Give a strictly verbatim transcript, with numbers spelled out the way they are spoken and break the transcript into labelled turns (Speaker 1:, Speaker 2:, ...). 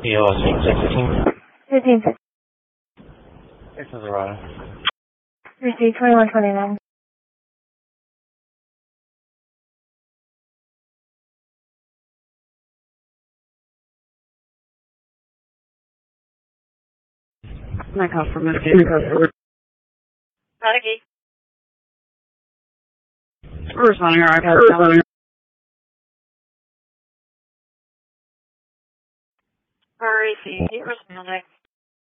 Speaker 1: E O S sixteen.
Speaker 2: fifteen.
Speaker 1: This is Ryan.
Speaker 2: Receipt twenty-one twenty-nine.
Speaker 3: My call from a
Speaker 4: Panicky.
Speaker 3: We're responding our iPad.
Speaker 4: R A C, responding.